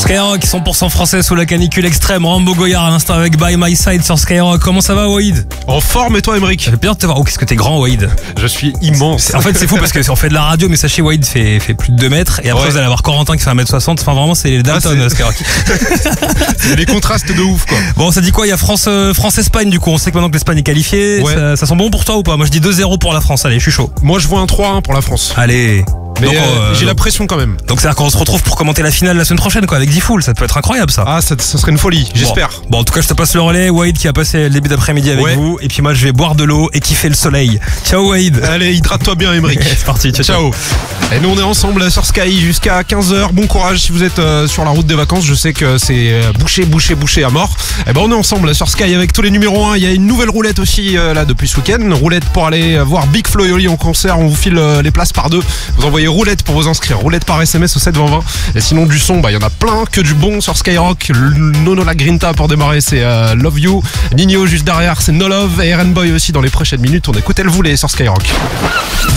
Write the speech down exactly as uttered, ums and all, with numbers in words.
Skyrock, cent pour cent français sous la canicule extrême. Rambo Goyard à l'instant avec By My Side sur Skyrock. Comment ça va, Waïd? En forme, et toi, Emeric? Ça fait bien de te voir. Oh, qu'est-ce que t'es grand, Waïd. Je suis immense. En fait, c'est fou parce qu'on fait de la radio, mais sachez, Waïd fait, fait plus de deux mètres. Et après, Ouais. vous allez avoir Corentin qui fait un mètre soixante. Enfin, vraiment, c'est les Dalton, Ah, c'est- Skyrock. C'est des contrastes de ouf, quoi. Bon, ça dit quoi? Il y a France, euh, France-Espagne, du coup. On sait que maintenant que l'Espagne est qualifiée. Ouais. Ça, ça sent bon pour toi ou pas? Moi, je dis deux zéro pour la France. Allez, je suis chaud. Moi, je vois un trois un pour la France. Allez. Mais Donc, euh, euh, j'ai la pression quand même. donc, c'est-à-dire qu'on se retrouve pour commenter la finale la semaine prochaine, quoi, avec D-Fool. Ça peut être incroyable, ça. Ah, ça, ça serait une folie, j'espère. Bon. Bon, en tout cas, je te passe le relais. Waïd qui a passé le début d'après-midi avec Ouais. vous. Et puis moi, je vais boire de l'eau et kiffer le soleil. Ciao, Waïd. Allez, hydrate-toi bien, Emeric. C'est parti. Ciao, ciao. Ciao. Et nous, on est ensemble sur Sky jusqu'à quinze heures. Bon courage si vous êtes euh, sur la route des vacances. Je sais que c'est euh, bouché, bouché, bouché à mort. Et ben, on est ensemble sur Sky avec tous les numéros un. Il y a une nouvelle roulette aussi euh, là depuis ce week-end. Roulette pour aller euh, voir Big Flo et Oli en concert. On vous file euh, les places par deux. Vous envoyez roulette pour vous inscrire. Roulette par S M S au sept vingt vingt. Et sinon, du son, bah, il y en a plein. Que du bon sur Skyrock. Le Nono la Grinta pour démarrer, c'est euh, Love You. Nino juste derrière, c'est No Love. Et Eren Boy aussi dans les prochaines minutes. On écoute Elle voulait sur Skyrock.